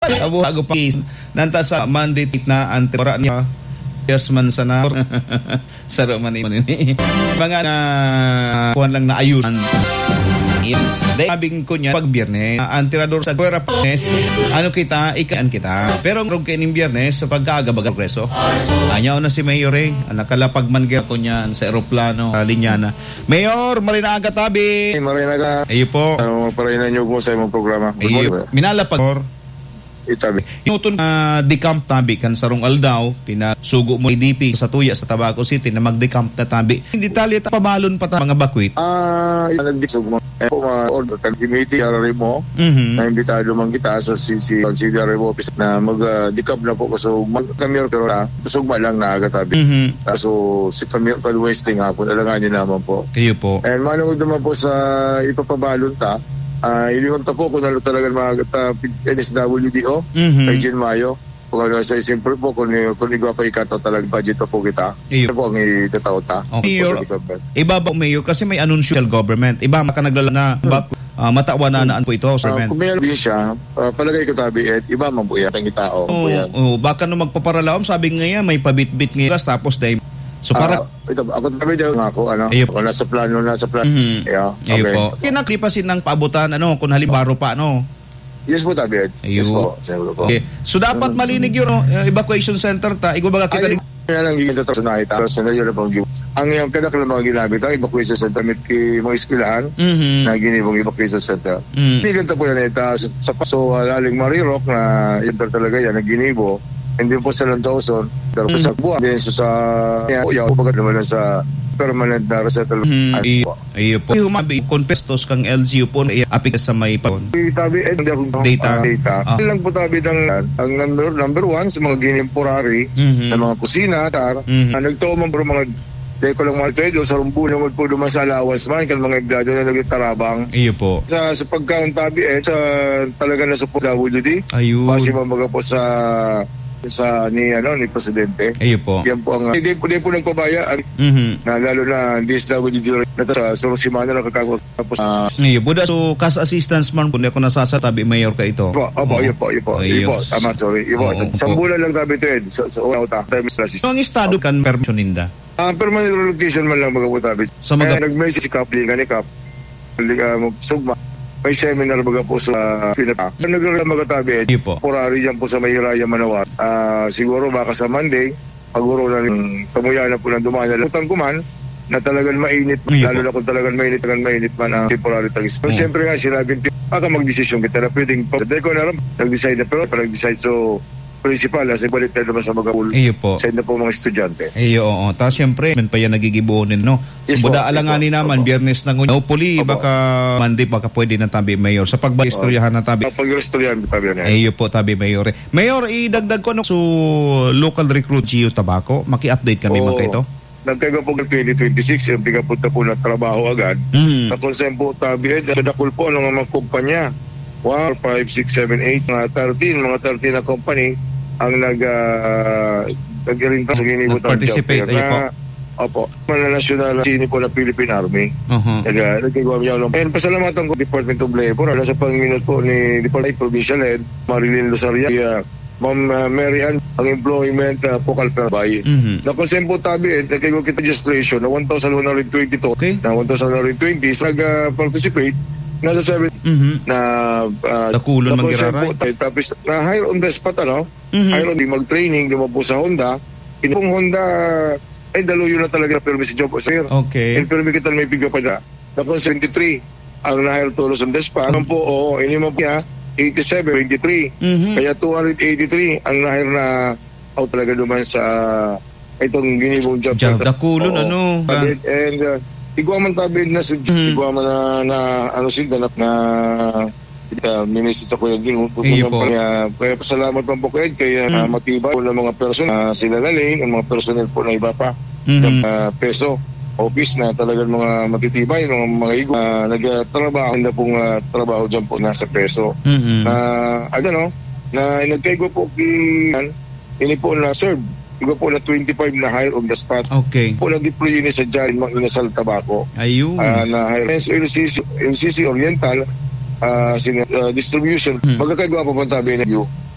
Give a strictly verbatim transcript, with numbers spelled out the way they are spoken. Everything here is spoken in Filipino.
Abo ako pa nanta sa Monday na antepora niya. Yes man sana. Saro man ini. Mga na kuan lang na ayun. Dahil sabing ko niya pag biyernes, ang tirador sa Guerra Panes, ano kita, ikaan kita. Pero kung kaining biyernes, sa pagkagabaga preso, anyaw na si Mayor eh, nakalapag man gira ko niyan sa aeroplano, sa linyana. Mayor, Marinaga Tabi! Hey, Marinaga. Ayo po. Uh, Parinan niyo po sa imong programa. Ayo, minalapag, Mayor. Itabi. Yung ito na uh, decamp tabi kan sarong aldaw, pinasugo mo I D P sa tuya sa Tabaco City na mag-decamp na tabi. Hindi tali ta pabalon pa ta mga bakwit. Ah, uh, nag-disog mo. Eh, po ma-order kan committee arari mo. Mm-hmm. Na imbitado man kita sa C C Considerary Office na mag-decamp uh, na po so mag-camera pero na tusog ba lang na aga tabi. Mm-hmm. Uh, so si camera pa wasting hapon alanganin naman po. Kayo po. And manungod naman po sa ipapabalon ta. Uh, iliwan ta po kung ano talagang mga uh, N S W D O mm-hmm. kay Jen Mayo kung ano sa simple po kung, kung igwa pa ikato talagang budget pa po kita iyo po ang itatao ta okay. Iba ba Mayor kasi may anunsyo government iba maka naglala na ba, uh, matawa na naan po ito sir uh, kung mayroon din siya uh, palagay ko tabi at iba man po yan ang itao oh, oh, baka no magpaparalaom sabi ngayon may pabit-bit ngayon tapos dahil so para uh, ito ako tabi daw nga ako ano Ayup. kung nasa plano nasa plano mm-hmm. yeah, okay po kinaklipasin ng paabutan ano kung halimbawa pa ano yes po tabi yes po po okay. So dapat malinig yun no? Evacuation center ta igwa baga kita din kaya lang yung ito sa nakita sa na yun ang ang yung pinakalang mga ginamit ang evacuation center mit ki mga eskwelahan mm-hmm. na ginibong evacuation center mm-hmm. hindi ganito po yan ito sa paso uh, laling Marirok na yun talaga yan ang ginibo hindi po sa one thousand pero mm. sa buwan din so sa yaw bagat naman sa permanent na resettlement mm. iyo po humabi konpestos kang L G U po na apik sa may pon tabi eh hindi ako data, uh, data. Ah. lang po tabi ng ang number number one sa mga ginimporary mm-hmm. na mga kusina tar mm-hmm. na nagtuman po mga dahil ko lang mga trade sa rumbu naman po duman sa lawas man kan mga empleyado na nagtarabang iyo po sa sa pagkaon tabi eh sa talaga na support W D ayun base mga po sa sa ni ano ni presidente. Ayo po. Yan po ang hindi po, po nagpabaya mm-hmm. na lalo na D S W D na sa so simana na kakagos tapos uh, Ayo buda so kas assistance man kundi ako nasasatabi mayor ka ito. Po, opo, iyo po, iyo po. Iyo po, tama sorry. Iyo po. Sambulan lang tabi ito sa sa uta. So ang estado kan permission ninda. Ah, permanent relocation man lang mga tabi. Sa mga nag-message si Kapli nga ni Kap. Sugma may seminar baga po sa Pinata. Naglalala magatabi, porari yan po sa Mahiraya Manawat. Uh, siguro baka sa Monday, paguro na ng kamuya na po ng dumaan. Lutan ko man, na talagang mainit, lalo na kung talagang mainit, talagang mainit man ang temporary tagis. Pero mm. siyempre nga, sinabi, baka mag-desisyon kita na pwedeng, dahil ko na rin, nag-decide na, pero nag-decide, so, principal, kasi balik na naman sa mga iyo po. Sa na po mga estudyante. Iyo, oo. Tapos siyempre, man pa yan nagigibuonin, no? Yes, so, buda alanganin naman, biyernes na ngunyan. Hopefully, baka Monday, baka pwede na tabi, Mayor. Sa pag-istoryahan na tabi. Pag-istoryahan, tabi na. Iyo po, tabi, Mayor. Mayor, idagdag ko, no? So, local recruit, Gio Tabaco, maki-update kami, oh. Mga ito. Nagkaga po ng twenty twenty-six, yung pigapunta po na trabaho agad. Mm. Nakonsem po, tabi, eh, nadakul po ng mga kumpanya. one, five, six, seven, eight, mga thirteen, mga thirteen na company ang nag uh, nag-ring sa ginibot ng participate na opo, mga national sini po na Philippine Army. Uh-huh. Nag nagagawa niya lang. And pasalamatan ko Department of Labor, ala sa panginut po ni Department Provincial Head Marilyn Losaria, uh, Ma'am uh, Mary Ann, ang employment uh, po kalperbay. Mm-hmm. Nakonsem po tabi, eh, nagagawa kita registration na one thousand one hundred twenty-two, okay. Na one thousand one hundred twenty, nag-participate nasa seven mm-hmm. na uh, nakulon manggiraray tapos na hire on the spot ano mm-hmm. hire on the mag-training luma po sa Honda inong Honda ay daluyo na talaga pero si job sir okay and pero may kita may piga pa na na seventy-three ang na-hire tulos on the spot ano po oo ini mo po niya eighty-seven twenty-three mm-hmm. kaya two hundred eighty-three ang na-hire na out talaga duman sa itong ginibong job job dakulon ano and, and uh, igwa man tabi na sa mm-hmm. igwa man na, na ano sila na, na uh, minisit ako yung kaya, kaya pasalamat man po kayo kaya mm-hmm. uh, matibay po ng mga person na uh, sila na lane ang mga personnel po na iba pa mm-hmm. ng uh, peso office na talagang mga matitibay ng mga igwa uh, nagtrabaho na pong uh, trabaho dyan po nasa peso mm-hmm. uh, ano na nagkaigwa po kin ini po na serve iba po na twenty-five na hire on the spot. Okay. Po na-deploy yun sa Jarin Mag-Inasal Tabaco. Ayun. Uh, na hire. L C C, L C C Oriental, uh, sin- uh, distribution. Hmm. Magkakagawa pa po sabi na you.